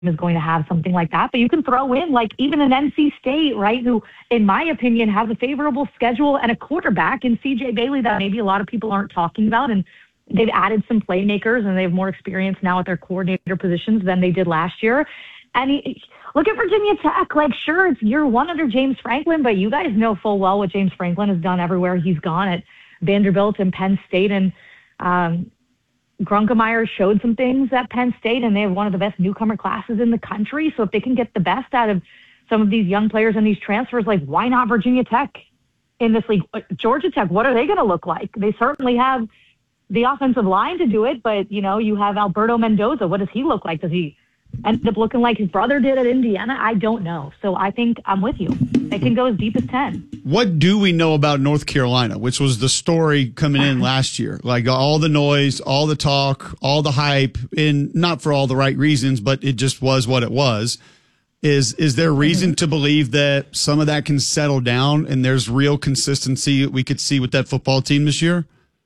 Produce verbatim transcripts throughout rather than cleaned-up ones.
is going to have something like that. But you can throw in like even an N C State, right, who, in my opinion, has a favorable schedule and a quarterback in C J Bailey that maybe a lot of people aren't talking about. And they've added some playmakers and they have more experience now at their coordinator positions than they did last year. And he, look at Virginia Tech. Like, sure, it's year one under James Franklin, but you guys know full well what James Franklin has done everywhere he's gone at Vanderbilt and Penn State. And um, Grunkemeyer showed some things at Penn State, and they have one of the best newcomer classes in the country. So if they can get the best out of some of these young players and these transfers, like, why not Virginia Tech in this league? Georgia Tech, what are they going to look like? They certainly have the offensive line to do it, but, you know, you have Alberto Mendoza. What does he look like? Does he end up looking like his brother did at Indiana? I don't know. So I think I'm with you. They can go as deep as ten. What do we know about North Carolina, which was the story coming in last year? Like, all the noise, all the talk, all the hype, and not for all the right reasons, but it just was what it was. Is is there reason mm-hmm. to believe that some of that can settle down and there's real consistency we could see with that football team this year?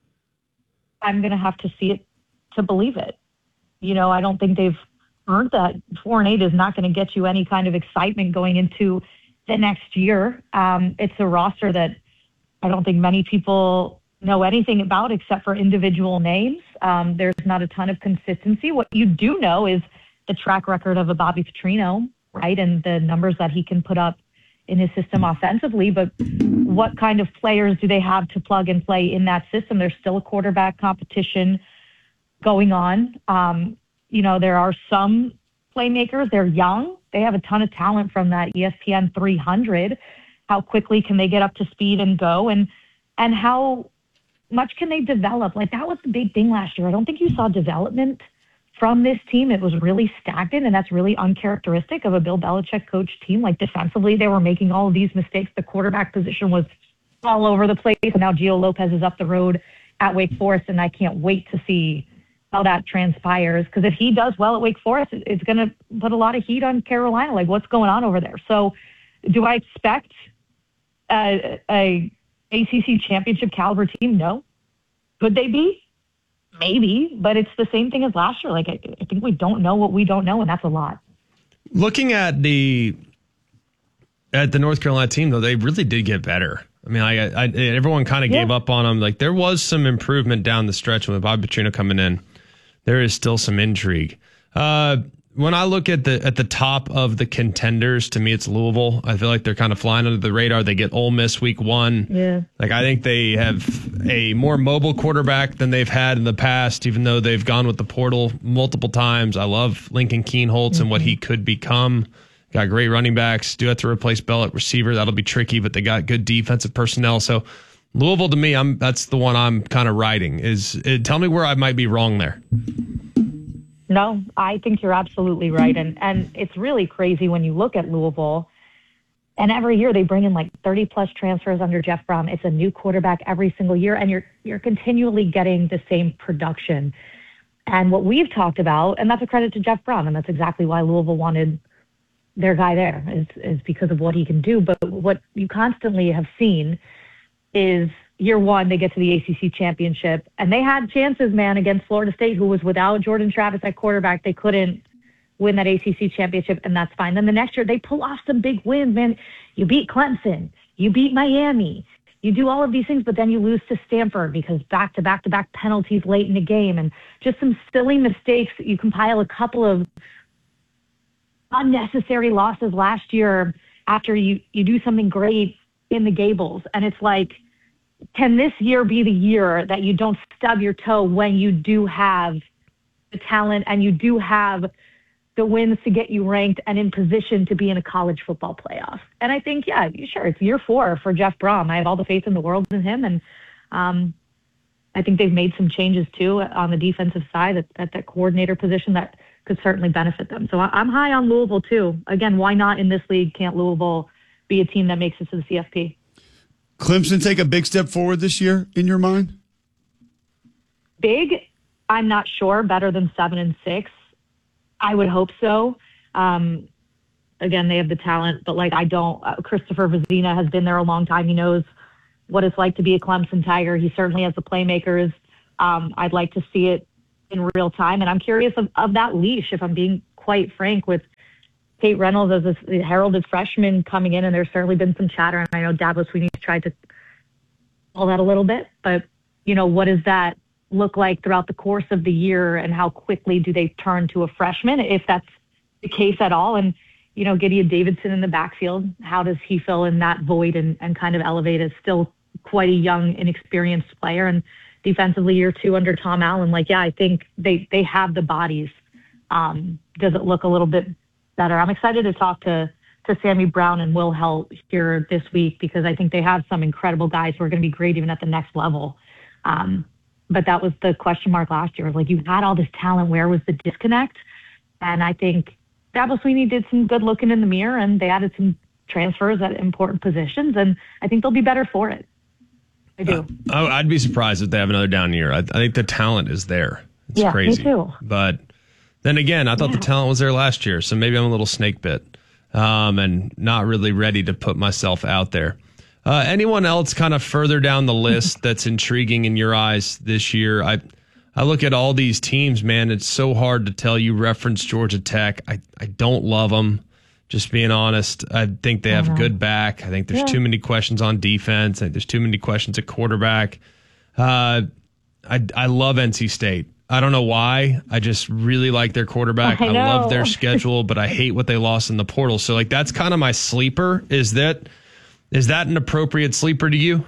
I'm going to have to see it to believe it. You know, I don't think they've earned that. Four and eight is not going to get you any kind of excitement going into the next year. Um, it's a roster that I don't think many people know anything about except for individual names. Um, there's not a ton of consistency. What you do know is the track record of a Bobby Petrino, right, and the numbers that he can put up in his system offensively. But what kind of players do they have to plug and play in that system? There's still a quarterback competition going on. Um, you know, there are some playmakers. They're young. They have a ton of talent from that E S P N three hundred. How quickly can they get up to speed and go? And and how much can they develop? Like, that was the big thing last year. I don't think you saw development from this team. It was really stagnant, and that's really uncharacteristic of a Bill Belichick coach team. Like, defensively, they were making all of these mistakes. The quarterback position was all over the place. And now Gio Lopez is up the road at Wake Forest, and I can't wait to see how that transpires, because if he does well at Wake Forest, it's going to put a lot of heat on Carolina. Like, what's going on over there? So do I expect a, a A C C championship caliber team? No. Could they be? Maybe, but it's the same thing as last year. Like, I, I think we don't know what we don't know, and that's a lot. Looking at the at the North Carolina team, though, they really did get better. I mean, I, I everyone kind of yeah. gave up on them. Like, there was some improvement down the stretch with Bobby Petrino coming in. There is still some intrigue. Uh, when I look at the at the top of the contenders, to me, it's Louisville. I feel like they're kind of flying under the radar. They get Ole Miss week one. Yeah. Like, I think they have a more mobile quarterback than they've had in the past, even though they've gone with the portal multiple times. I love Lincoln Keenholz mm-hmm. and what he could become. Got great running backs. Do have to replace Bell at receiver. That'll be tricky, but they got good defensive personnel. So Louisville, to me, I'm that's the one I'm kind of riding. Is it, tell me where I might be wrong there. No, I think you're absolutely right. And and it's really crazy when you look at Louisville, and every year they bring in like thirty plus transfers under Jeff Brom. It's a new quarterback every single year, and you're you're continually getting the same production. And what we've talked about, and that's a credit to Jeff Brom, and that's exactly why Louisville wanted their guy there, is, is because of what he can do. But what you constantly have seen is year one, they get to the A C C championship, and they had chances, man, against Florida State, who was without Jordan Travis at quarterback. They couldn't win that A C C championship, and that's fine. Then the next year, they pull off some big wins, man. You beat Clemson. You beat Miami. You do all of these things, but then you lose to Stanford because back-to-back-to-back penalties late in the game and just some silly mistakes. You compile a couple of unnecessary losses last year after you, you do something great in the Gables. And it's like, can this year be the year that you don't stub your toe when you do have the talent and you do have the wins to get you ranked and in position to be in a college football playoff? And I think, yeah, sure, it's year four for Jeff Brom. I have all the faith in the world in him. And um, I think they've made some changes, too, on the defensive side at, at that coordinator position that could certainly benefit them. So I'm high on Louisville, too. Again, why not in this league? Can't Louisville be a team that makes it to the C F P? Clemson take a big step forward this year, in your mind? Big? I'm not sure. Better than seven and six. I would hope so. Um, again, they have the talent, but like I don't. Uh, Christopher Vezina has been there a long time. He knows what it's like to be a Clemson Tiger. He certainly has the playmakers. Um, I'd like to see it in real time, and I'm curious of, of that leash, if I'm being quite frank with Kate Reynolds as a heralded freshman coming in, and there's certainly been some chatter, and I know Dabo Swinney tried to call that a little bit, but, you know, what does that look like throughout the course of the year, and how quickly do they turn to a freshman, if that's the case at all? And, you know, Gideon Davidson in the backfield, how does he fill in that void and, and kind of elevate as still quite a young, inexperienced player? And defensively, year two under Tom Allen, like, yeah, I think they, they have the bodies. Um, does it look a little bit better? I'm excited to talk to, to Sammy Brown and Will Helt here this week, because I think they have some incredible guys who are going to be great even at the next level. Um, but that was the question mark last year. Like, you had all this talent. Where was the disconnect? And I think Dabo Swinney did some good looking in the mirror, and they added some transfers at important positions, and I think they'll be better for it. I do. Uh, I'd be surprised if they have another down year. I, I think the talent is there. It's yeah, crazy. Me too. But then again, I thought yeah. the talent was there last year, so maybe I'm a little snake bit um, and not really ready to put myself out there. Uh, anyone else kind of further down the list that's intriguing in your eyes this year? I I look at all these teams, man. It's so hard to tell. You reference Georgia Tech. I, I don't love them. Just being honest, I think they have a good back. I think there's yeah. too many questions on defense. I think there's too many questions at quarterback. Uh, I I love N C State. I don't know why. I just really like their quarterback. I, I love their schedule, but I hate what they lost in the portal. So, like, that's kind of my sleeper. Is that is that an appropriate sleeper to you?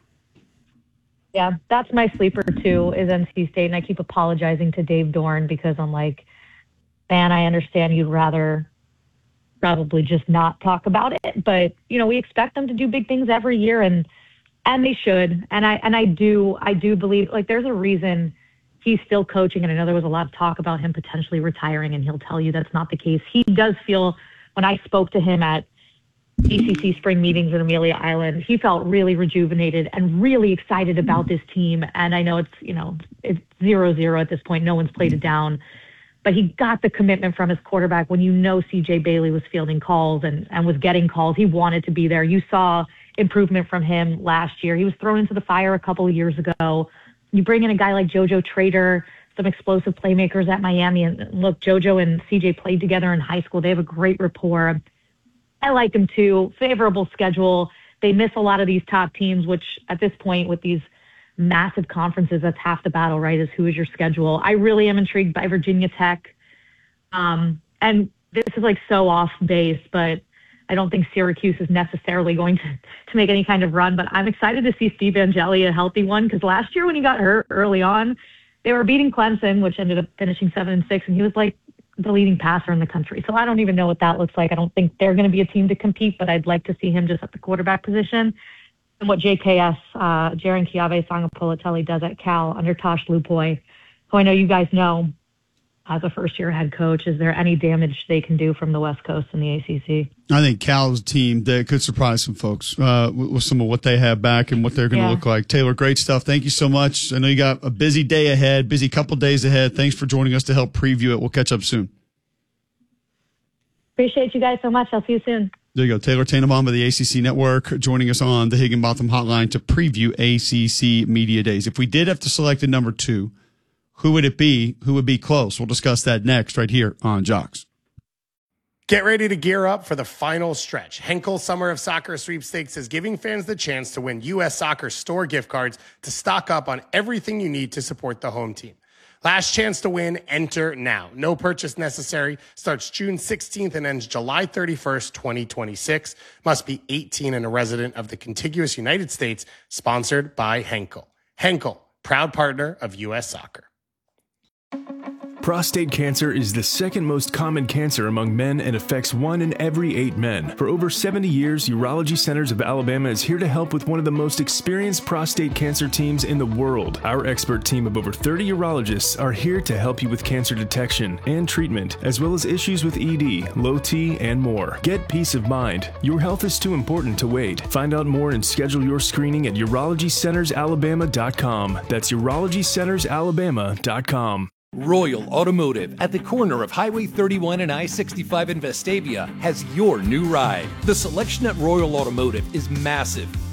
Yeah, that's my sleeper too, is N C State. And I keep apologizing to Dave Dorn because I'm like, man, I understand you'd rather probably just not talk about it, but you know, we expect them to do big things every year, and and they should. And I and I do I do believe, like, there's a reason he's still coaching, and I know there was a lot of talk about him potentially retiring, and he'll tell you that's not the case. He does feel, when I spoke to him at A C C spring meetings in Amelia Island, he felt really rejuvenated and really excited about this team. And I know it's, you know, it's zero zero at this point. No one's played it down. But he got the commitment from his quarterback. When you know C J Bailey was fielding calls and, and was getting calls, he wanted to be there. You saw improvement from him last year. He was thrown into the fire a couple of years ago. You bring in a guy like JoJo Trader, some explosive playmakers at Miami. And look, JoJo and C J played together in high school. They have a great rapport. I like them too. Favorable schedule. They miss a lot of these top teams, which at this point with these massive conferences, that's half the battle, right? Is who is your schedule? I really am intrigued by Virginia Tech. Um, and this is like so off base, but I don't think Syracuse is necessarily going to, to make any kind of run, but I'm excited to see Steve Angeli a healthy one. Cause last year when he got hurt early on, they were beating Clemson, which ended up finishing seven and six. And he was like the leading passer in the country. So I don't even know what that looks like. I don't think they're going to be a team to compete, but I'd like to see him just at the quarterback position. And what J K S, uh, Jaren Kiave Sangapolatelli does at Cal under Tosh Lupoy, who I know you guys know as a first-year head coach. Is there any damage they can do from the West Coast in the A C C? I think Cal's team that could surprise some folks uh, with some of what they have back and what they're going to yeah. look like. Taylor, great stuff. Thank you so much. I know you got a busy day ahead, busy couple days ahead. Thanks for joining us to help preview it. We'll catch up soon. Appreciate you guys so much. I'll see you soon. There you go. Taylor Tannenbaum of the A C C Network joining us on the Higginbotham Hotline to preview A C C Media Days. If we did have to select a number two, who would it be? Who would be close? We'll discuss that next right here on Jocks. Get ready to gear up for the final stretch. Henkel Summer of Soccer Sweepstakes is giving fans the chance to win U S Soccer store gift cards to stock up on everything you need to support the home team. Last chance to win, enter now. No purchase necessary. Starts June sixteenth and ends July thirty-first, twenty twenty-six. Must be eighteen and a resident of the contiguous United States. Sponsored by Henkel. Henkel, proud partner of U S Soccer. Prostate cancer is the second most common cancer among men and affects one in every eight men. For over seventy years, Urology Centers of Alabama is here to help with one of the most experienced prostate cancer teams in the world. Our expert team of over thirty urologists are here to help you with cancer detection and treatment, as well as issues with E D, low T, and more. Get peace of mind. Your health is too important to wait. Find out more and schedule your screening at urology centers alabama dot com. That's urology centers alabama dot com. Royal Automotive at the corner of Highway thirty-one and I sixty-five in Vestavia has your new ride. The selection at Royal Automotive is massive.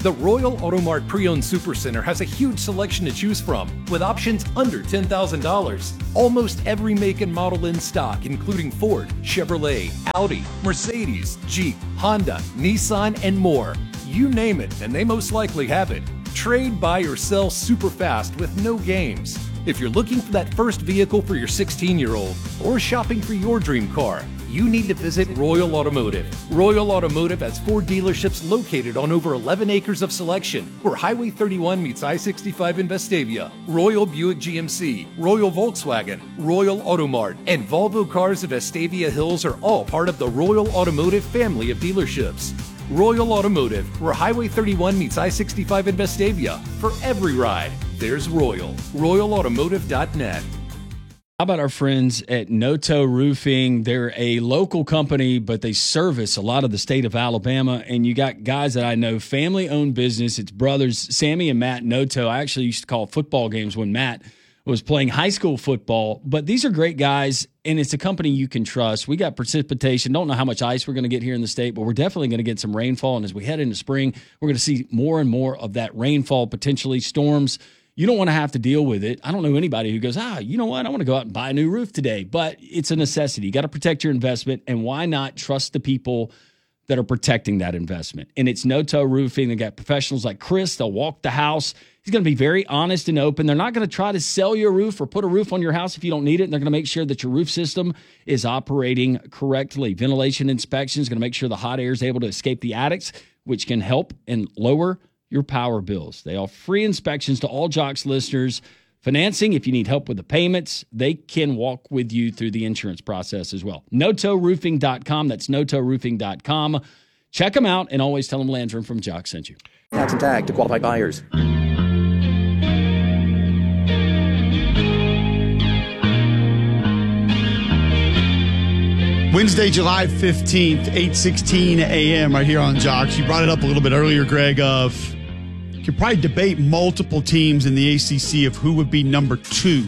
The Royal Auto Mart Pre-Owned Supercenter has a huge selection to choose from, with options under ten thousand dollars. Almost every make and model in stock, including Ford, Chevrolet, Audi, Mercedes, Jeep, Honda, Nissan, and more. You name it, and they most likely have it. Trade, buy, or sell super fast with no games. If you're looking for that first vehicle for your sixteen-year-old or shopping for your dream car, you need to visit Royal Automotive. Royal Automotive has four dealerships located on over eleven acres of selection, where Highway thirty-one meets I sixty-five in Vestavia. Royal Buick G M C, Royal Volkswagen, Royal Automart, and Volvo Cars of Vestavia Hills are all part of the Royal Automotive family of dealerships. Royal Automotive, where Highway thirty-one meets I sixty-five in Vestavia. For every ride, there's Royal. Royal Automotive dot net. How about our friends at Noto Roofing? They're a local company, but they service a lot of the state of Alabama. And you got guys that I know, family-owned business. It's brothers, Sammy and Matt Noto. I actually used to call football games when Matt was playing high school football. But these are great guys, and it's a company you can trust. We got precipitation. Don't know how much ice we're going to get here in the state, but we're definitely going to get some rainfall. And as we head into spring, we're going to see more and more of that rainfall, potentially storms. You don't want to have to deal with it. I don't know anybody who goes, ah, you know what? I want to go out and buy a new roof today. But it's a necessity. You got to protect your investment. And why not trust the people that are protecting that investment? And it's Noto Roofing. They got professionals like Chris. They'll walk the house. He's going to be very honest and open. They're not going to try to sell you a roof or put a roof on your house if you don't need it. And they're going to make sure that your roof system is operating correctly. Ventilation inspection is going to make sure the hot air is able to escape the attics, which can help and lower your power bills. They offer free inspections to all Jocks listeners. Financing, if you need help with the payments, they can walk with you through the insurance process as well. Noto Roofing dot com. That's Noto Roofing dot com. Check them out and always tell them Landrum from Jocks sent you. Tax and tag to qualified buyers. Wednesday, July fifteenth, eight sixteen a.m. right here on Jocks. You brought it up a little bit earlier, Greg, of you could probably debate multiple teams in the A C C of who would be number two.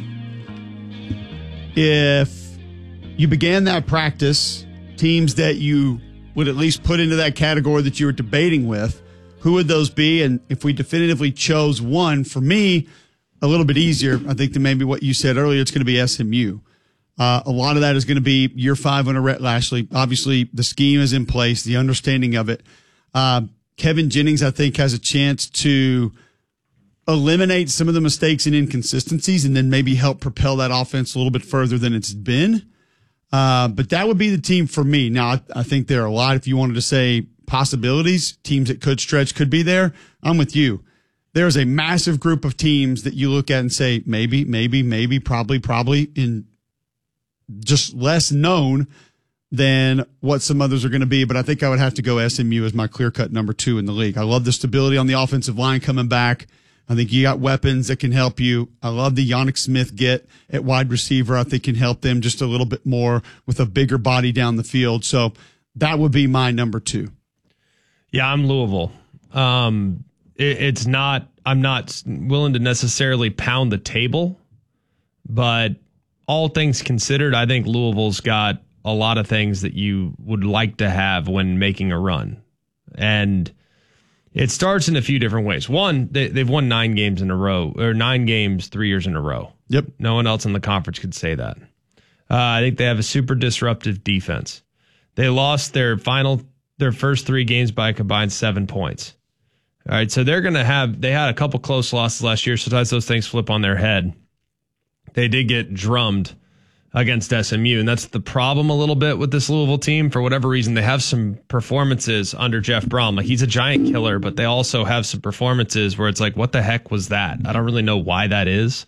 If you began that practice, teams that you would at least put into that category that you were debating with, who would those be? And if we definitively chose one, for me, a little bit easier, I think, than maybe what you said earlier, it's going to be S M U. Uh, a lot of that is going to be year five under Rhett Lashley. Obviously, the scheme is in place, the understanding of it. Uh, Kevin Jennings, I think, has a chance to eliminate some of the mistakes and inconsistencies and then maybe help propel that offense a little bit further than it's been. Uh, but that would be the team for me. Now, I, I think there are a lot, if you wanted to say possibilities, teams that could stretch could be there. I'm with you. There's a massive group of teams that you look at and say, maybe, maybe, maybe, probably, probably, in just less known than what some others are going to be. But I think I would have to go S M U as my clear-cut number two in the league. I love the stability on the offensive line coming back. I think you got weapons that can help you. I love the Yannick Smith get at wide receiver. I think can help them just a little bit more with a bigger body down the field. So that would be my number two. Yeah, I'm Louisville. Um, it, it's not, I'm not willing to necessarily pound the table, but all things considered, I think Louisville's got a lot of things that you would like to have when making a run. And it starts in a few different ways. One, they, they've won nine games in a row, or nine games three years in a row. Yep. No one else in the conference could say that. Uh, I think they have a super disruptive defense. They lost their final, their first three games by a combined seven points. All right, so they're going to have, they had a couple close losses last year. Sometimes those things flip on their head. They did get drummed against S M U, and that's the problem a little bit with this Louisville team. For whatever reason, they have some performances under Jeff Brom. Like, he's a giant killer, but they also have some performances where it's like, what the heck was that? I don't really know why that is.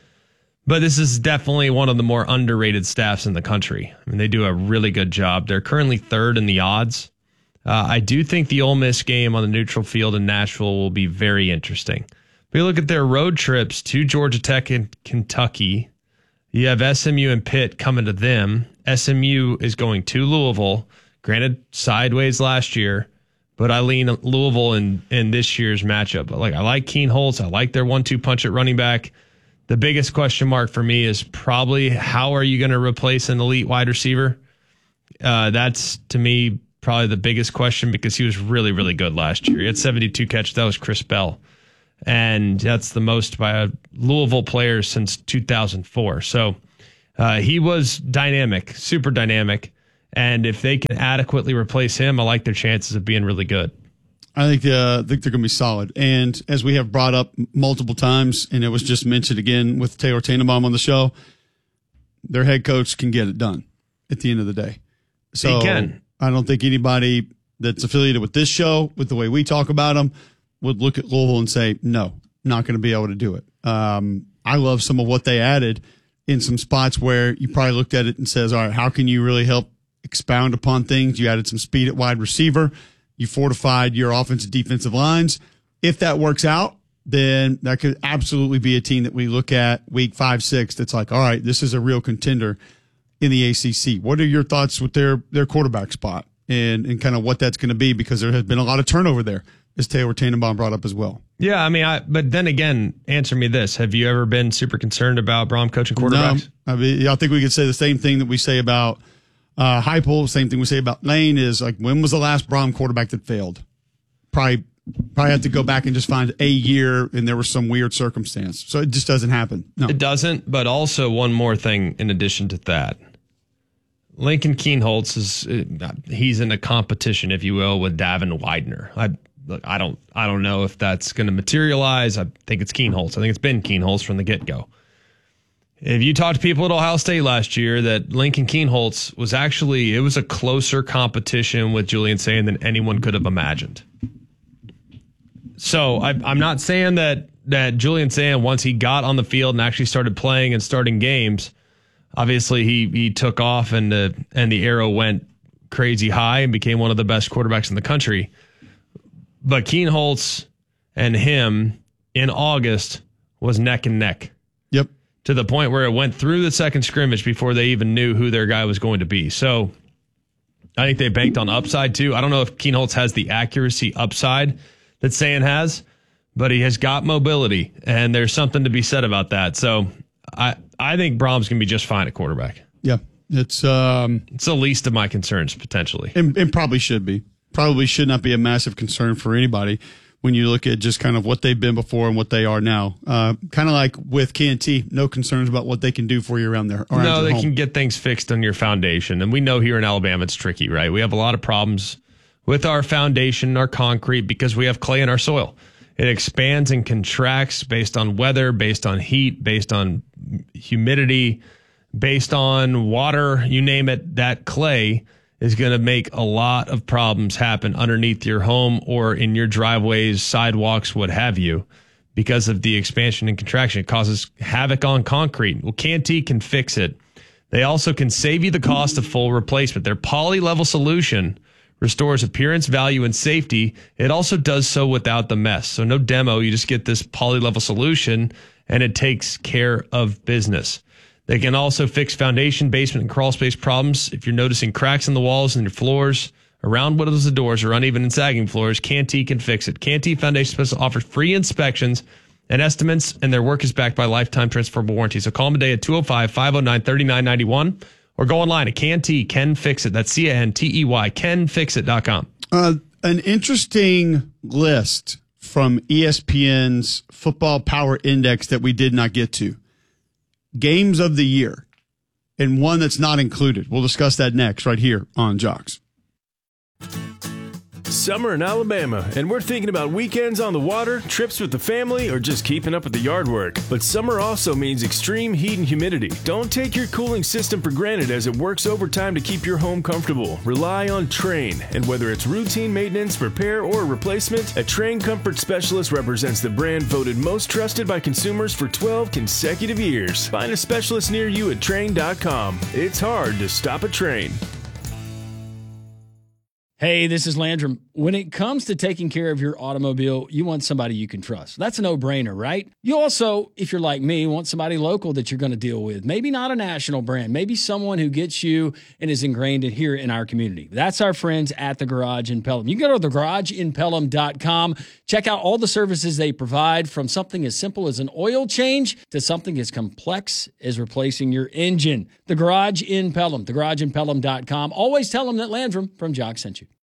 But this is definitely one of the more underrated staffs in the country. I mean, they do a really good job. They're currently third in the odds. Uh, I do think the Ole Miss game on the neutral field in Nashville will be very interesting. If you look at their road trips to Georgia Tech and Kentucky, you have S M U and Pitt coming to them. S M U is going to Louisville. Granted, sideways last year, but I lean Louisville in, in this year's matchup. Like, I like Keen Holtz. I like their one two punch at running back. The biggest question mark for me is probably how are you going to replace an elite wide receiver? Uh, that's, to me, probably the biggest question because he was really, really good last year. He had seventy-two catches. That was Chris Bell. And that's the most by a Louisville player since two thousand four. So uh, he was dynamic, super dynamic. And if they can adequately replace him, I like their chances of being really good. I think, uh, I think they're going to be solid. And as we have brought up multiple times, and it was just mentioned again with Taylor Tannenbaum on the show, their head coach can get it done at the end of the day. So he can. I don't think anybody that's affiliated with this show, with the way we talk about them, would look at Louisville and say, no, not going to be able to do it. Um, I love some of what they added in some spots where you probably looked at it and says, all right, how can you really help expound upon things? You added some speed at wide receiver. You fortified your offensive defensive lines. If that works out, then that could absolutely be a team that we look at week five, six. That's like, all right, this is a real contender in the A C C. What are your thoughts with their, their quarterback spot and, and kind of what that's going to be? Because there has been a lot of turnover there, as Taylor Tannenbaum brought up as well. Yeah, I mean, I, but then again, answer me this. Have you ever been super concerned about Brom coaching quarterbacks? No, I mean, I think we could say the same thing that we say about Uh, Heupel, same thing we say about Lane is like, when was the last Brom quarterback that failed? Probably, probably have to go back and just find a year and there was some weird circumstance. So it just doesn't happen. No, it doesn't. But also one more thing in addition to that, Lincoln Kienholz is uh, he's in a competition, if you will, with Davin Widener. I look, I don't, I don't know if that's going to materialize. I think it's Kienholz. I think it's been Kienholz from the get go. If you talk to people at Ohio State last year, that Lincoln Kienholz was actually, it was a closer competition with Julian Sayin than anyone could have imagined. So I, I'm not saying that that Julian Sayin, once he got on the field and actually started playing and starting games, obviously he he took off and the and the arrow went crazy high and became one of the best quarterbacks in the country. But Kienholz and him in August was neck and neck. Yep. To the point where it went through the second scrimmage before they even knew who their guy was going to be. So I think they banked on upside too. I don't know if Kienholz has the accuracy upside that Sayin has, but he has got mobility, and there's something to be said about that. So I I think Brom's going to be just fine at quarterback. Yeah, it's um, it's the least of my concerns potentially, and, and probably should be. Probably should not be a massive concern for anybody when you look at just kind of what they've been before and what they are now. Uh, kind of like with K and T, no concerns about what they can do for you around there. Around no, they home. can get things fixed on your foundation. And we know here in Alabama it's tricky, right? We have a lot of problems with our foundation, our concrete, because we have clay in our soil. It expands and contracts based on weather, based on heat, based on humidity, based on water, you name it. That clay is going to make a lot of problems happen underneath your home or in your driveways, sidewalks, what have you, because of the expansion and contraction. It causes havoc on concrete. Well, K and T can fix it. They also can save you the cost of full replacement. Their poly-level solution restores appearance, value, and safety. It also does so without the mess. So no demo. You just get this poly-level solution, and it takes care of business. They can also fix foundation, basement, and crawl space problems. If you're noticing cracks in the walls and your floors, around windows and doors, or uneven and sagging floors, K and T can fix it. K and T Foundation Specialist offers free inspections and estimates, and their work is backed by lifetime transferable warranty. So call them today at two oh five, five oh nine, three nine nine one or go online at K and T Can Fix It. That's C A N T E Y, can fix it dot com. Uh, an interesting list from E S P N's Football Power Index that we did not get to. Games of the year, and one that's not included. We'll discuss that next right here on Jocks. Summer in Alabama, and we're thinking about weekends on the water, trips with the family, or just keeping up with the yard work. But summer also means extreme heat and humidity. Don't take your cooling system for granted as it works overtime to keep your home comfortable. Rely on Trane, and whether it's routine maintenance, repair, or replacement, a Trane Comfort Specialist represents the brand voted most trusted by consumers for twelve consecutive years. Find a specialist near you at Trane dot com. It's hard to stop a Trane. Hey, this is Landrum. When it comes to taking care of your automobile, you want somebody you can trust. That's a no-brainer, right? You also, if you're like me, want somebody local that you're going to deal with. Maybe not a national brand. Maybe someone who gets you and is ingrained in here in our community. That's our friends at The Garage in Pelham. You can go to the garage in pelham dot com. Check out all the services they provide, from something as simple as an oil change to something as complex as replacing your engine. The Garage in Pelham, the garage in pelham dot com. Always tell them that Landrum from Jock sent you.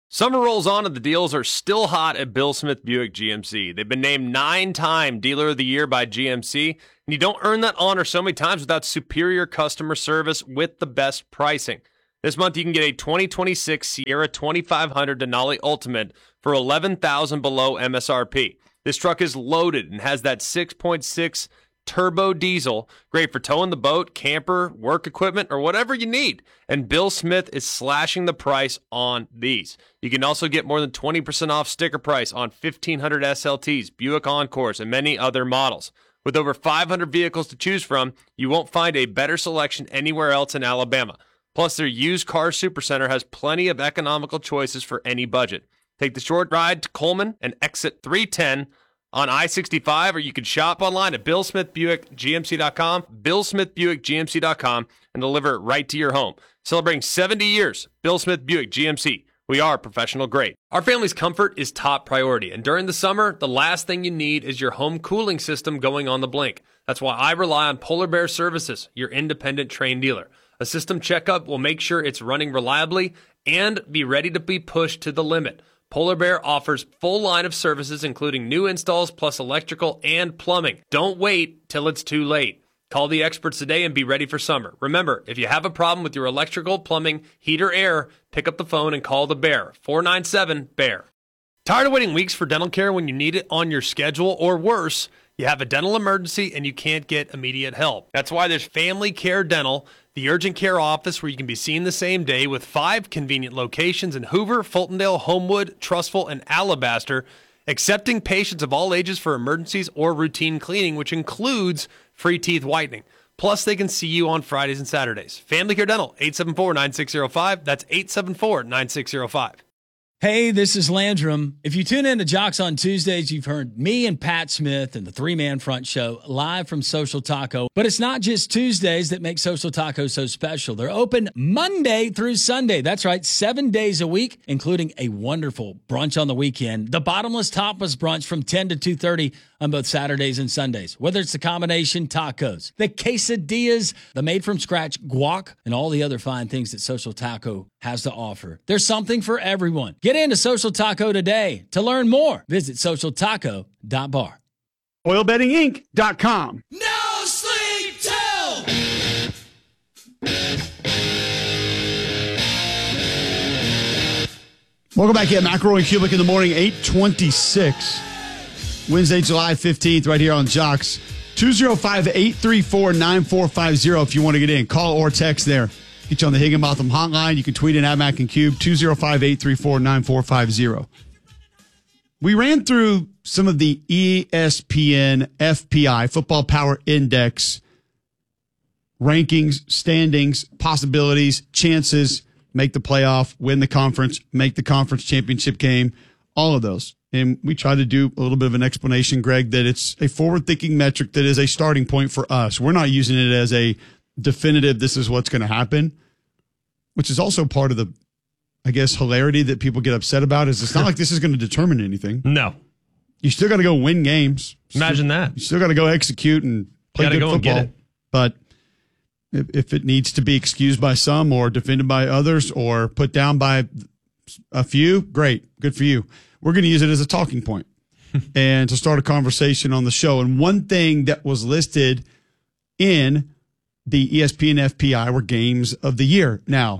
Summer rolls on and the deals are still hot at Bill Smith Buick G M C. They've been named nine-time Dealer of the Year by G M C, and you don't earn that honor so many times without superior customer service with the best pricing. This month you can get a twenty twenty-six Sierra twenty-five hundred Denali Ultimate for eleven thousand dollars below M S R P. This truck is loaded and has that six point six turbo diesel, great for towing the boat, camper, work equipment, or whatever you need. And Bill Smith is slashing the price on these. You can also get more than twenty percent off sticker price on fifteen hundred S L Ts, Buick Encores, and many other models. With over five hundred vehicles to choose from, you won't find a better selection anywhere else in Alabama. Plus, their used car supercenter has plenty of economical choices for any budget. Take the short ride to Coleman and exit three ten on I sixty-five, or you can shop online at bill smith buick g m c dot com, bill smith buick g m c dot com, and deliver it right to your home. Celebrating seventy years, Bill Smith Buick G M C. We are professional grade. Our family's comfort is top priority, and during the summer, the last thing you need is your home cooling system going on the blink. That's why I rely on Polar Bear Services, your independent train dealer. A system checkup will make sure it's running reliably and be ready to be pushed to the limit. Polar Bear offers full line of services, including new installs plus electrical and plumbing. Don't wait till it's too late. Call the experts today and be ready for summer. Remember, if you have a problem with your electrical, plumbing, heat, or air, pick up the phone and call the Bear, four nine seven, B E A R. Tired of waiting weeks for dental care when you need it on your schedule, or worse, you have a dental emergency and you can't get immediate help? That's why there's Family Care Dental, the urgent care office where you can be seen the same day, with five convenient locations in Hoover, Fultondale, Homewood, Trustful, and Alabaster, accepting patients of all ages for emergencies or routine cleaning, which includes free teeth whitening. Plus, they can see you on Fridays and Saturdays. Family Care Dental, eight seven four, nine six zero five. That's eight seven four, nine six zero five. Hey, this is Landrum. If you tune in to Jocks on Tuesdays, you've heard me and Pat Smith and the three-man front show live from Social Taco. But it's not just Tuesdays that make Social Taco so special. They're open Monday through Sunday. That's right, seven days a week, including a wonderful brunch on the weekend. The Bottomless Tapas brunch from ten to two thirty on both Saturdays and Sundays. Whether it's the combination tacos, the quesadillas, the made-from-scratch guac, and all the other fine things that Social Taco has to offer. There's something for everyone. Get into Social Taco today. To learn more, visit social taco dot bar. oil betting inc dot com. No sleep till! Welcome back at McElroy and Cubic in the morning, eight twenty-six. Wednesday, July fifteenth, right here on Jocks. two oh five, eight three four, nine four five zero if you want to get in. Call or text there. Get you on the Higginbotham hotline. You can tweet in at Mac and Cube, two oh five, eight three four, nine four five zero. We ran through some of the E S P N F P I, Football Power Index, rankings, standings, possibilities, chances, make the playoff, win the conference, make the conference championship game, all of those. And we try to do a little bit of an explanation, Greg, that it's a forward-thinking metric that is a starting point for us. We're not using it as a definitive, this is what's going to happen, which is also part of the, I guess, hilarity that people get upset about, is it's not like this is going to determine anything. No. You still got to go win games. Imagine still, that. You still got to go execute and play good go football. And get it. But if, if it needs to be excused by some or defended by others or put down by a few, great. Good for you. We're going to use it as a talking point and to start a conversation on the show. And one thing that was listed in the E S P N F P I were games of the year. Now,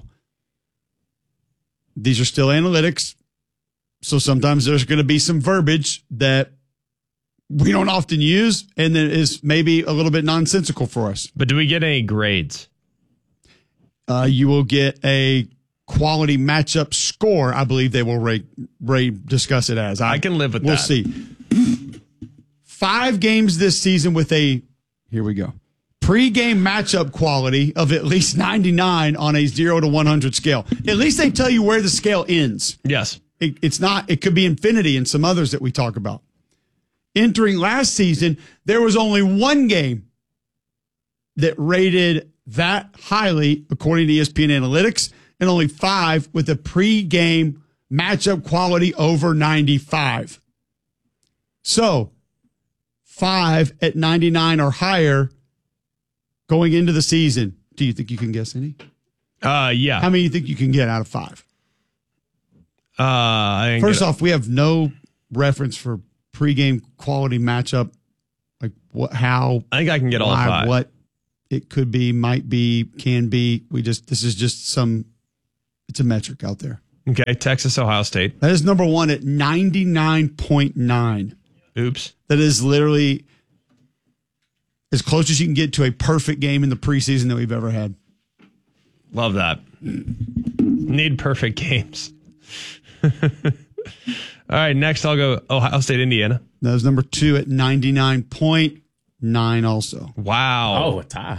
these are still analytics, so sometimes there's going to be some verbiage that we don't often use and that is maybe a little bit nonsensical for us. But do we get any grades? Uh, you will get a quality matchup score, I believe they will rate, rate discuss it as. I, I can live with we'll that. We'll see. Five games this season with a, here we go, pre-game matchup quality of at least ninety-nine on a zero to one hundred scale. At least they tell you where the scale ends. Yes. It, it's not, it could be infinity in some others that we talk about. Entering last season, there was only one game that rated that highly, according to E S P N Analytics, and only five with a pre-game matchup quality over ninety-five. So, five at ninety-nine or higher going into the season. Do you think you can guess any? Uh, yeah. How many do you think you can get out of five? Uh, I First off, we have no reference for pregame quality matchup, like what, how, I think I can get all why, five. what it could be, might be, can be. We just this is just some. It's a metric out there. Okay, Texas, Ohio State. That is number one at ninety-nine point nine. Oops. That is literally as close as you can get to a perfect game in the preseason that we've ever had. Love that. Need perfect games. All right, next I'll go Ohio State, Indiana. That was number two at ninety-nine point nine also. Wow. Oh, a tie.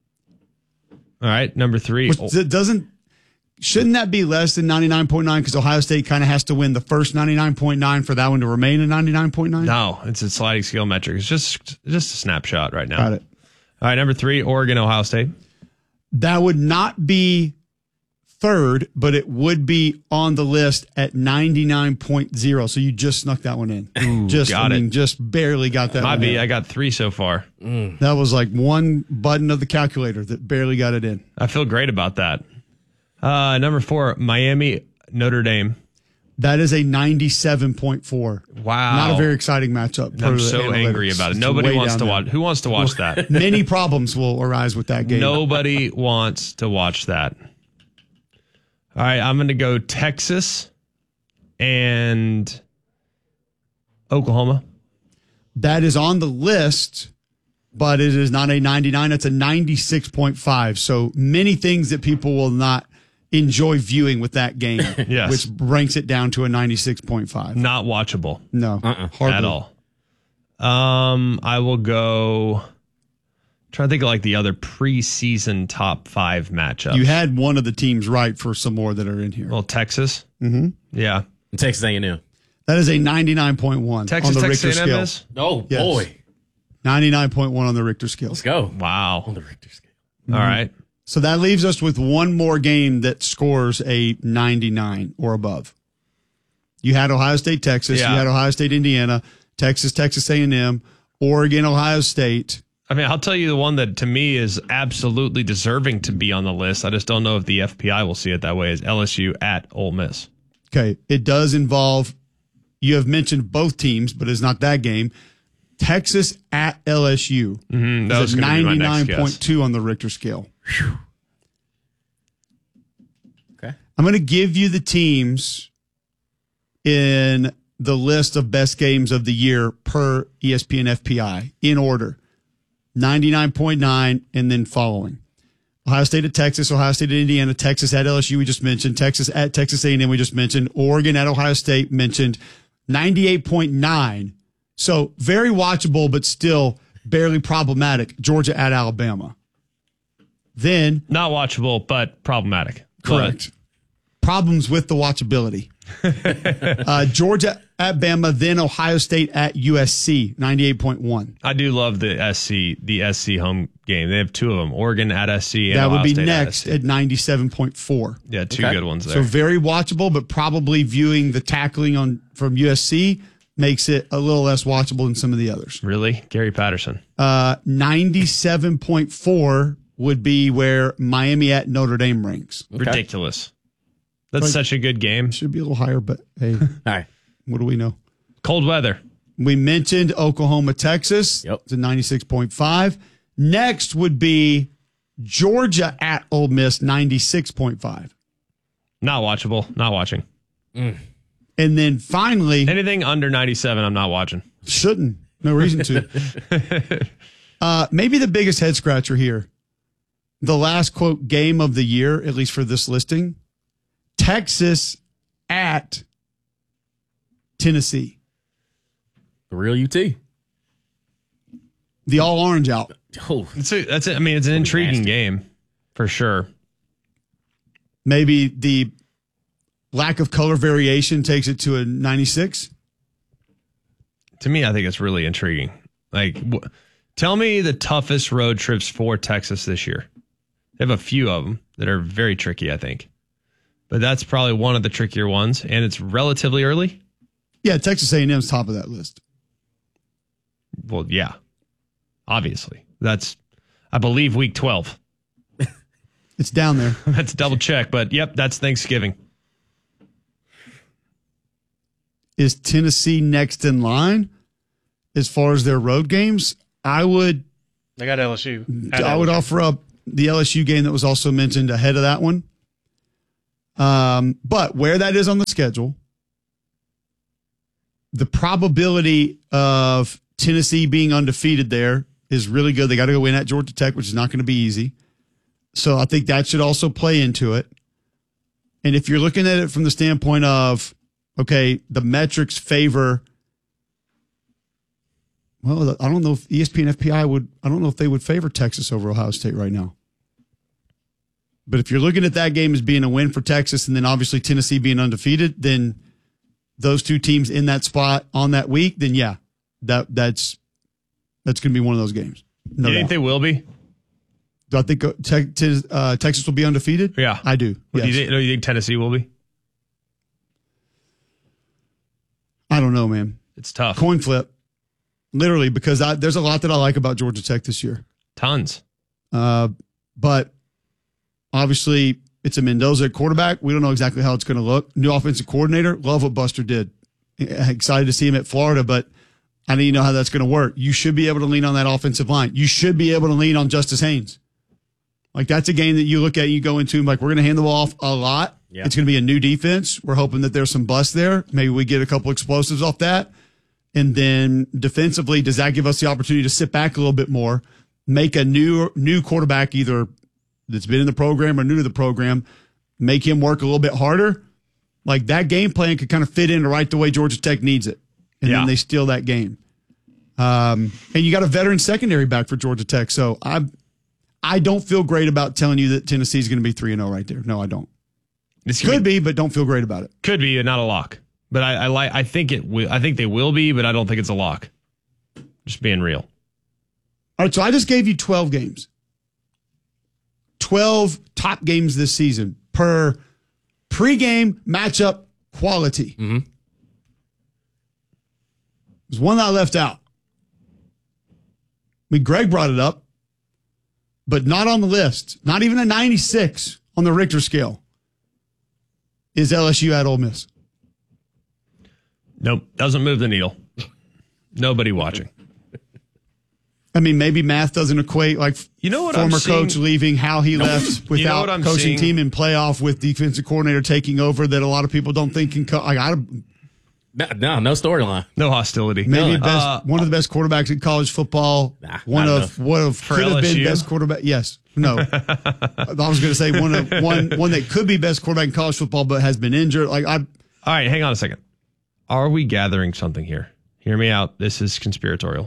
All right, number three. Which oh. doesn't, shouldn't that be less than ninety-nine point nine because Ohio State kind of has to win the first ninety-nine point nine for that one to remain a ninety-nine point nine? No, it's a sliding scale metric. It's just just a snapshot right now. Got it. All right, number three, Oregon, Ohio State. That would not be third, but it would be on the list at ninety-nine point zero. So you just snuck that one in. Ooh, just, got I mean, it. just barely got that Might one be. in. I got three so far. Mm. That was like one button of the calculator that barely got it in. I feel great about that. Uh, number four, Miami, Notre Dame. That is a ninety-seven point four. Wow. Not a very exciting matchup. I'm per so analytics. angry about it. It's Nobody way wants down to there. watch. Who wants to watch that? Many problems will arise with that game. Nobody wants to watch that. All right, I'm going to go Texas and Oklahoma. That is on the list, but it is not a ninety-nine. It's a ninety-six point five. So many things that people will not enjoy viewing with that game, Yes. which ranks it down to a ninety-six point five. Not watchable. No, Uh-uh. hardly. At all. Um, I will go. Trying to think of like the other preseason top five matchups. You had one of the teams right for some more that are in here. well Texas. Mm-hmm. Yeah, Texas A and M. That is a ninety-nine point one Texas on the Texas Richter A and M scale. is? Oh, Yes. boy. ninety-nine point one on the Richter scale. Let's go. Wow. On the Richter scale. All right. So that leaves us with one more game that scores a ninety-nine or above. You had Ohio State, Texas. Yeah. You had Ohio State, Indiana. Texas, Texas A and M. Oregon, Ohio State. I mean, I'll tell you the one that to me is absolutely deserving to be on the list. I just don't know if the F P I will see it that way. Is L S U at Ole Miss? Okay. It does involve, you have mentioned both teams, but it's not that game. Texas at L S U. Mm-hmm, that was It's a going to be my next ninety-nine guess. point two on the Richter scale. Okay. I'm going to give you the teams in the list of best games of the year per E S P N F P I in order. ninety-nine point nine and then following. Ohio State at Texas, Ohio State at Indiana, Texas at L S U we just mentioned, Texas at Texas A and M we just mentioned, Oregon at Ohio State mentioned, ninety-eight point nine. So very watchable, but still barely problematic. Georgia at Alabama. Then Not watchable, but problematic. correct. Problems with the watchability. uh, Georgia at Bama, then Ohio State at U S C, ninety-eight point one. I do love the S C, the S C home game. They have two of them: Oregon at S C and That would Ohio be State next at S C. at ninety-seven point four. Yeah, two Okay. good ones there. So very watchable, but probably viewing the tackling on from U S C makes it a little less watchable than some of the others. Really, Gary Patterson. Uh, ninety-seven point four would be where Miami at Notre Dame ranks. Ridiculous. That's Like- such a good game. Should be a little higher, but hey, All right. what do we know? Cold weather. We mentioned Oklahoma, Texas. Yep. It's a ninety-six point five. Next would be Georgia at Ole Miss, ninety-six point five. Not watchable. Not watching. And then finally, Anything under ninety-seven, I'm not watching. shouldn't. No reason to. uh, maybe the biggest head scratcher here. The last, quote, game of the year, at least for this listing, Texas at Tennessee. The real U T. The all orange out. Oh, It's a, that's it. I mean, it's an intriguing nasty. game for sure. Maybe the lack of color variation takes it to a ninety-six. To me, I think it's really intriguing. Like, w- tell me the toughest road trips for Texas this year. They have a few of them that are very tricky, I think. But that's probably one of the trickier ones, and it's relatively early. Yeah, Texas A and M's top of that list. Well, yeah, obviously. That's, I believe, week twelve. It's down there. That's double check, but yep, that's Thanksgiving. is Tennessee next in line as far as their road games, I would They got L S U. I would offer up the L S U game that was also mentioned ahead of that one. Um, but where that is on the schedule, the probability of Tennessee being undefeated there is really good. They got to go win at Georgia Tech, which is not going to be easy. So I think that should also play into it. And if you're looking at it from the standpoint of, okay, the metrics favor, well, I don't know if E S P N F P I would, I don't know if they would favor Texas over Ohio State right now. But if you're looking at that game as being a win for Texas and then obviously Tennessee being undefeated, then those two teams in that spot on that week, then yeah, that that's that's going to be one of those games. No you think doubt. they will be? Do I think uh, te- te- uh, Texas will be undefeated? Yeah. I do. What, Yes. do, you think, do you think Tennessee will be? I don't know, man. It's tough. Coin flip. Literally, because I, there's a lot that I like about Georgia Tech this year. Tons. Uh, but obviously, it's a Mendoza at quarterback. We don't know exactly how it's going to look. New offensive coordinator. Love what Buster did. Excited to see him at Florida, but I need to know how that's going to work. You should be able to lean on that offensive line. You should be able to lean on Justice Haynes. Like, that's a game that you look at and you go into, like, we're going to hand the ball off a lot. Yeah. It's going to be a new defense. We're hoping that there's some bust there. Maybe we get a couple explosives off that. And then defensively, does that give us the opportunity to sit back a little bit more, make a new new quarterback either that's been in the program or new to the program, make him work a little bit harder? Like, that game plan could kind of fit in right the way Georgia Tech needs it. And Yeah. then they steal that game. Um, and you got a veteran secondary back for Georgia Tech. So I I don't feel great about telling you that Tennessee is going to be three and oh right there. No, I don't. This Could be, but don't feel great about it. Could be, not a lock. But I, I like. I think it will. I think they will be, but I don't think it's a lock. Just being real. All right, so I just gave you twelve games. twelve top games this season per pregame matchup quality. Mm-hmm. There's one that I left out. I mean, Greg brought it up, but not on the list. Not even a ninety-six on the Richter scale is L S U at Ole Miss. Nope. Doesn't move the needle. Nobody watching. I mean, maybe math doesn't equate, like, you know what I'm former seeing? coach leaving, how he left without You know what I'm coaching seeing? team in playoff with defensive coordinator taking over that a lot of people don't think can co- I got No, no, no storyline. No hostility. maybe No. best, Uh, one of the best quarterbacks in college football. Nah, one not of one of For could have L S U? been best quarterback. Yes, no. I was going to say one of one one that could be best quarterback in college football, but has been injured. Like I, All right, hang on a second. Are we gathering something here? Hear me out. This is conspiratorial.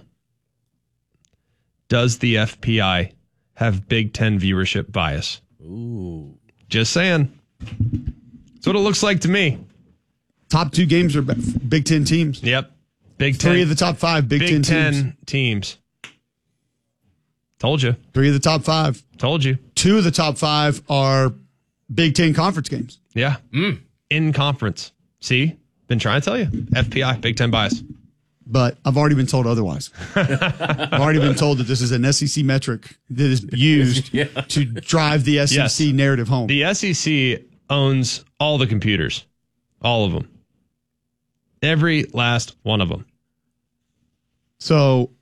Does the F P I have Big Ten viewership bias? Ooh. Just saying. That's what it looks like to me. top two games are Big Ten teams. Yep. Big Ten. Three of the top five Big, Big Ten, Ten teams. teams. Told you. Three of the top five. Told you. Two of the top five are Big Ten conference games. Yeah. Mm. In conference. See? Been trying to tell you. F P I, Big Ten bias. But I've already been told otherwise. I've already been told that this is an S E C metric that is used Yeah. to drive the S E C Yes. narrative home. The S E C owns all the computers. All of them. Every last one of them. So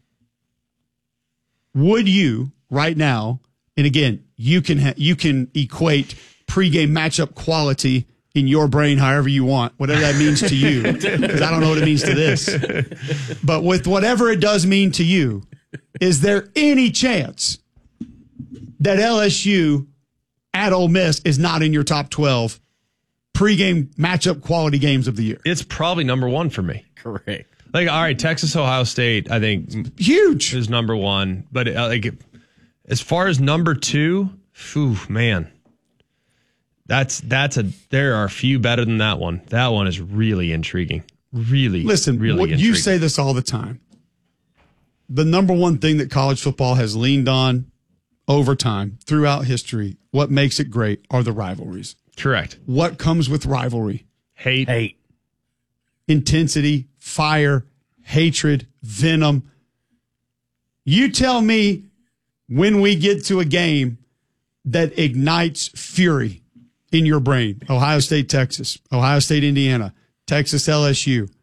would you right now, and again, you can ha- you can equate pregame matchup quality in your brain however you want, whatever that means to you, because I don't know what it means to this. But with whatever it does mean to you, is there any chance that L S U at Ole Miss is not in your top twelve pregame matchup quality games of the year? It's probably number one for me. Correct. Like, all right, Texas, Ohio State, I think Huge. is number one. But uh, like, as far as number two, phew, man, that's that's a. There are a few better than that one. That one is really intriguing. Really, Listen, really what, intriguing. you say this all the time. The number one thing that college football has leaned on over time throughout history, what makes it great, are the rivalries. Correct. What comes with rivalry? Hate. Hate. Intensity, fire, hatred, venom. You tell me when we get to a game that ignites fury in your brain. Ohio State, Texas. Ohio State, Indiana. Texas, L S U.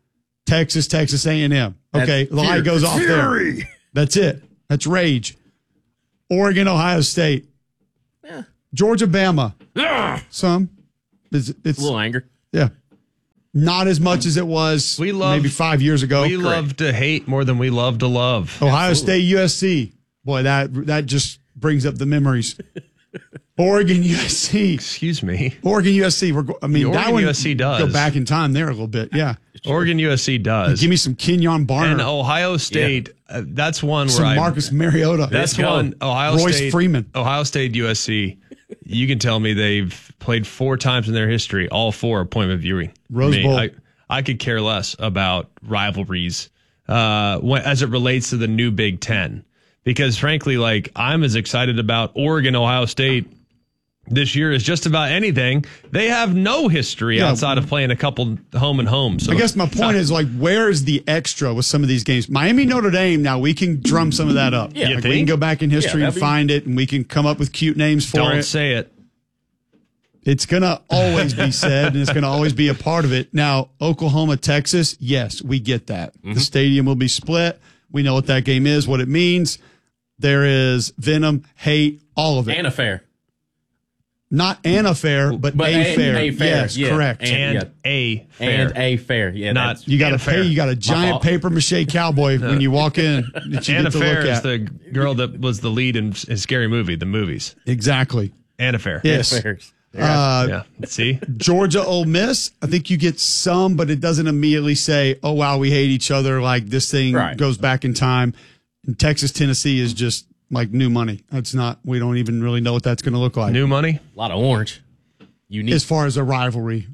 Texas, Texas A and M. Okay, That's the light goes off fury. there. That's it. That's rage. Oregon, Ohio State. Yeah. Georgia, Bama. Ah! Some. It's, it's A little anger. Yeah. Not as much as it was We love- maybe five years ago. We love to hate more than we love to love. Ohio State, U S C. Boy, that that just brings up the memories. Oregon, U S C. Excuse me. Oregon, U S C. We're, go- I mean, The that Oregon one, U S C does. go back in time there a little bit. Yeah. Oregon U S C does. Give me some Kenyon Barner. And Ohio State, uh, that's one where some I. Marcus Mariota. That's one. Ohio Royce State. Freeman. Ohio State, U S C. You can tell me they've played four times in their history, all four appointment viewing. Rose Me, Bowl. I, I could care less about rivalries uh, when, as it relates to the new Big Ten. Because frankly, like I'm as excited about Oregon, Ohio State this year as just about anything. They have no history Yeah. outside of playing a couple home and home. So I guess my point is like, where is the extra with some of these games? Miami, Notre Dame. Now we can drum some of that up. Yeah. You Like, we can think? go back in history Yeah, and that'd be- find it, and we can come up with cute names for don't it. say it. It's gonna always be said, and it's gonna always be a part of it. Now, Oklahoma, Texas. Yes, we get that. Mm-hmm. The stadium will be split. We know what that game is, what it means. There is venom, hate, all of it. And a fair. Not an affair, but, But a, a- fair. a fair, Yes, yeah. correct. And- And a fair. And a fair. Yeah. Not- that's- You got to and a fair. pay. You got a giant fault. paper mache cowboy when you walk in that you Anna get to Fair look is at. the girl that was the lead in, in Scary Movie, the movies. Exactly. Anna Fair. Yes. fairs. Uh, Yeah. See? Georgia, Ole Miss. I think you get some, but it doesn't immediately say, "Oh wow, we hate each other." Like this thing Right. goes back in time. And Texas, Tennessee is just like new money. That's not. We don't even really know what that's going to look like New money? A lot of orange. Unique. as far as a rivalry.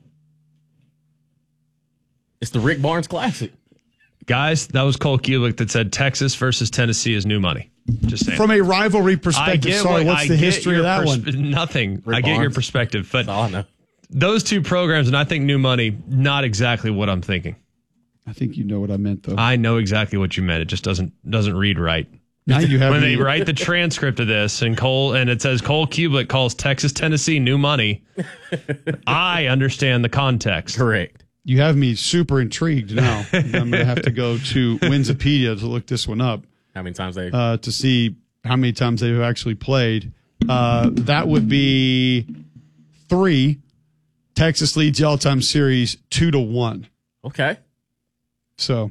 It's the Rick Barnes Classic. Guys, that was Cole Kulick that said Texas versus Tennessee is new money. Just saying. From a rivalry I perspective, get sorry, what- what's I the get history of your that persp- one? Nothing. Rick I get your Barnes. perspective, but That's all I know. those two programs, and I think new money, not exactly what I'm thinking. I think you know what I meant, though. I know exactly what you meant. It just doesn't doesn't read right. Now you have When me- they write the transcript of this and Cole and it says Cole Kulick calls Texas Tennessee new money, I understand the context. Correct. You have me super intrigued now. I'm going to have to go to Winsipedia to look this one up How many times they? uh, to see how many times they've actually played. Uh, that would be three. Texas leads the all-time series two to one. okay. So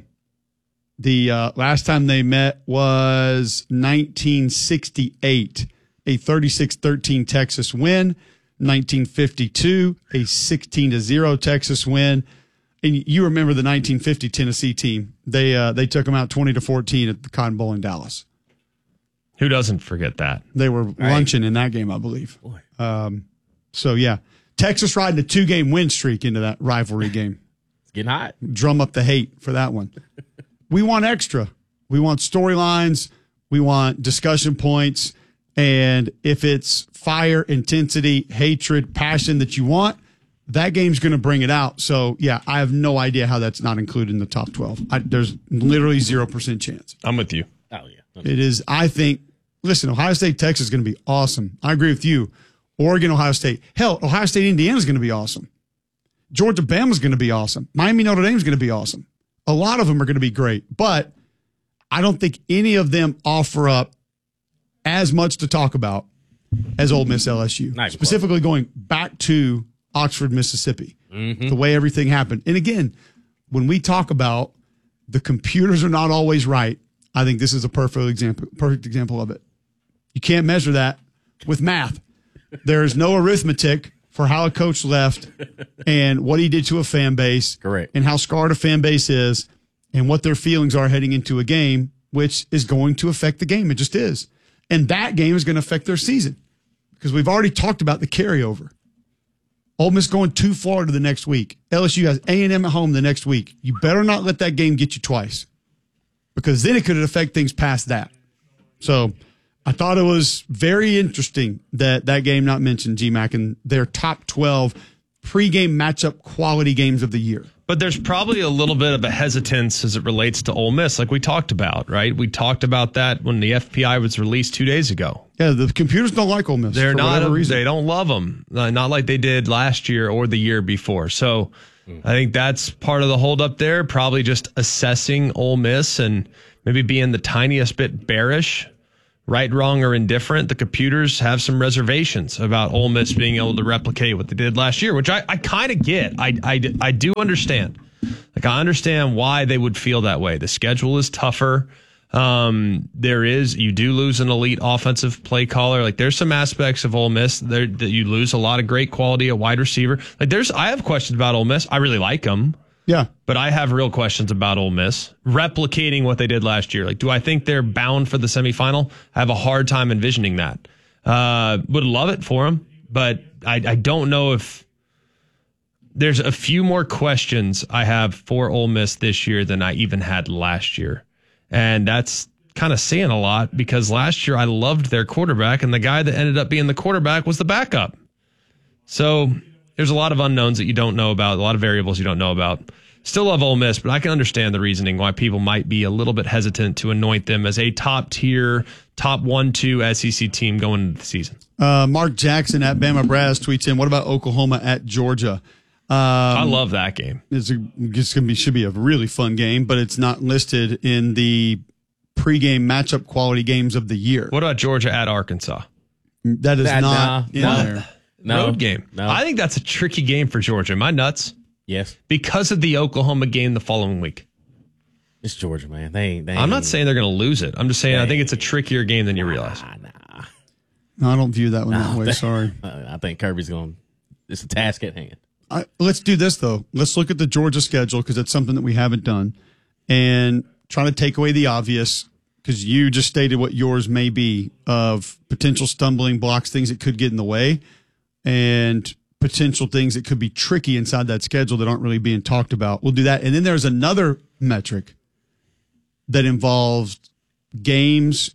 the uh, last time they met was nineteen sixty-eight, a thirty-six thirteen Texas win. nineteen fifty-two, a sixteen to zero Texas win. And you remember the nineteen fifty Tennessee team. They uh, they took them out twenty to fourteen at the Cotton Bowl in Dallas. Who doesn't forget that? They were lunching in that game, I believe. Um, so, yeah. Texas riding a two-game win streak into that rivalry game. It's getting hot. Drum up the hate for that one. We want extra. We want storylines. We want discussion points. And if it's fire, intensity, hatred, passion that you want, that game's going to bring it out. So, yeah, I have no idea how that's not included in the top twelve. I, there's literally zero percent chance. I'm with you. Oh yeah. It is, I think, listen, Ohio State, Texas is going to be awesome. I agree with you. Oregon, Ohio State. Hell, Ohio State, Indiana is going to be awesome. Georgia, Bama is going to be awesome. Miami, Notre Dame is going to be awesome. A lot of them are going to be great, but I don't think any of them offer up as much to talk about as Ole Miss L S U. Not even Specifically going back to Oxford, Mississippi, Mm-hmm. the way everything happened. And again, when we talk about the computers are not always right, I think this is a perfect example, perfect example of it. You can't measure that with math. There is no arithmetic for how a coach left and what he did to a fan base. Correct. And how scarred a fan base is and what their feelings are heading into a game, which is going to affect the game. It just is. And that game is going to affect their season because we've already talked about the carryover. Ole Miss going too far to the next week. L S U has A and M at home the next week. You better not let that game get you twice because then it could affect things past that. So I thought it was very interesting that that game not mentioned, G-Mac, in their top twelve pregame matchup quality games of the year. But there's probably a little bit of a hesitance as it relates to Ole Miss, like we talked about, right? We talked about that when the F P I was released two days ago. Yeah, the computers don't like Ole Miss They're for not. whatever A, reason. they don't love them, uh, not like they did last year or the year before. So I think that's part of the holdup there. Probably just assessing Ole Miss and maybe being the tiniest bit bearish. Right, wrong, or indifferent, the computers have some reservations about Ole Miss being able to replicate what they did last year, which I, I kind of get. I, I, I do understand. Like, I understand why they would feel that way. The schedule is tougher. Um, there is, you do lose an elite offensive play caller. Like, there's some aspects of Ole Miss there that you lose a lot of great quality at wide receiver. Like, there's, I have questions about Ole Miss. I really like them. Yeah. But I have real questions about Ole Miss replicating what they did last year. Like, do I think they're bound for the semifinal? I have a hard time envisioning that. Uh, would love it for them, but I, I don't know if there's a few more questions I have for Ole Miss this year than I even had last year. And that's kind of saying a lot because last year I loved their quarterback and the guy that ended up being the quarterback was the backup. So there's a lot of unknowns that you don't know about, a lot of variables you don't know about. Still love Ole Miss, but I can understand the reasoning why people might be a little bit hesitant to anoint them as a top-tier, top one two S E C team going into the season. Uh, Mark Jackson at Bama Brass tweets in, what about Oklahoma at Georgia? Um, I love that game. It's, a, it's gonna be should be a really fun game, but it's not listed in the pregame matchup quality games of the year. What about Georgia at Arkansas? That is That, not nah, in nah. there. No. Road game. No. I think that's a tricky game for Georgia. Am I nuts? Yes. Because of the Oklahoma game the following week. It's Georgia, man. They ain't. They I'm not ain't- saying they're going to lose it. I'm just saying I They- think it's a trickier game than you realize. Nah, nah. No, I don't view that one that No, way. they- Sorry. I think Kirby's going. It's a task at hand. I, let's do this though. Let's look at the Georgia schedule because it's something that we haven't done, and try to take away the obvious. Because you just stated what yours may be of potential stumbling blocks, things that could get in the way, and potential things that could be tricky inside that schedule that aren't really being talked about. We'll do that. And then there's another metric that involves games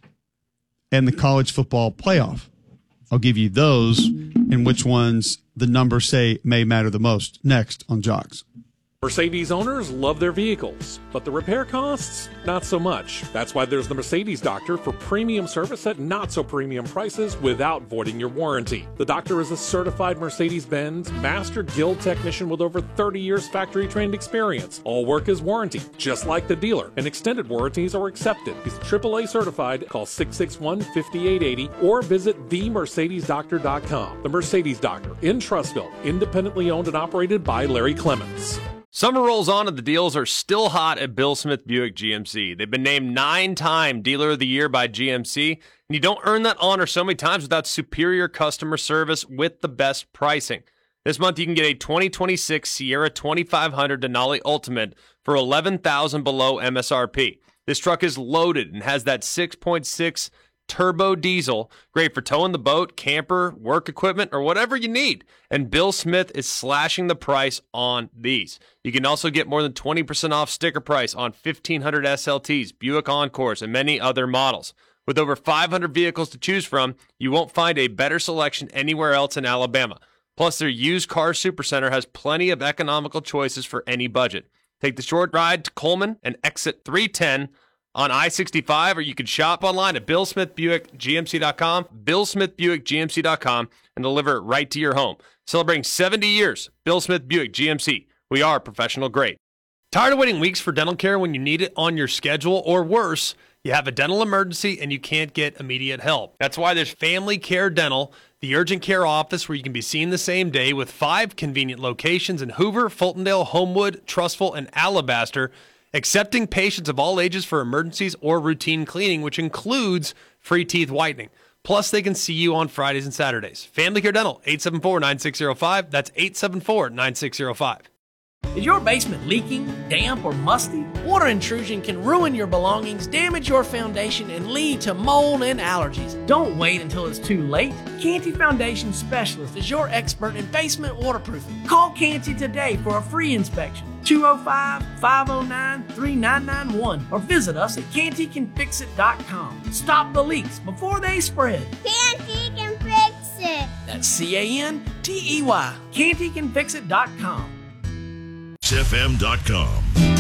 and the college football playoff. I'll give you those and which ones the numbers say may matter the most next on Jocks. Mercedes owners love their vehicles, but the repair costs, not so much. That's why there's the Mercedes Doctor for premium service at not so premium prices without voiding your warranty. The Doctor is a certified Mercedes-Benz Master Guild technician with over thirty years factory trained experience. All work is warranted, just like the dealer, and extended warranties are accepted. He's triple A certified. Call six six one, five eight eight zero or visit the mercedes doctor dot com. The Mercedes Doctor in Trussville, independently owned and operated by Larry Clements. Summer rolls on and the deals are still hot at Bill Smith Buick G M C. They've been named nine-time Dealer of the Year by G M C, and you don't earn that honor so many times without superior customer service with the best pricing. This month you can get a twenty twenty-six Sierra twenty-five hundred Denali Ultimate for eleven thousand dollars below M S R P. This truck is loaded and has that six point six turbo diesel, great for towing the boat, camper, work equipment, or whatever you need. And Bill Smith is slashing the price on these. You can also get more than twenty percent off sticker price on fifteen hundred S L Ts, Buick Encores, and many other models. With over five hundred vehicles to choose from, you won't find a better selection anywhere else in Alabama. Plus, their used car supercenter has plenty of economical choices for any budget. Take the short ride to Coleman and exit three ten on I sixty-five, or you can shop online at bill smith buick g m c dot com, bill smith buick g m c dot com, and deliver it right to your home. Celebrating seventy years, Bill Smith Buick G M C. We are professional grade. Tired of waiting weeks for dental care when you need it on your schedule, or worse, you have a dental emergency and you can't get immediate help? That's why there's Family Care Dental, the urgent care office where you can be seen the same day with five convenient locations in Hoover, Fultondale, Homewood, Trussville, and Alabaster, accepting patients of all ages for emergencies or routine cleaning, which includes free teeth whitening. Plus, they can see you on Fridays and Saturdays. Family Care Dental, eight seven four, nine six zero five. That's eight seven four, nine six zero five. Is your basement leaking, damp, or musty? Water intrusion can ruin your belongings, damage your foundation, and lead to mold and allergies. Don't wait until it's too late. Canty Foundation Specialist is your expert in basement waterproofing. Call Canty today for a free inspection. two oh five, five oh nine, three nine nine one or visit us at canty can fix it dot com. Stop the leaks before they spread. Canty can fix it. That's C A N T E Y. canty can fix it dot com. X F M dot com.